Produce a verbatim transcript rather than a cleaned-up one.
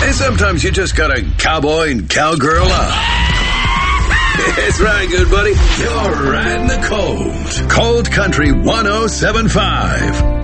Hey, sometimes you just gotta cowboy and cowgirl up. That's right, good buddy. You're riding the cold. Cold Country one oh seven point five.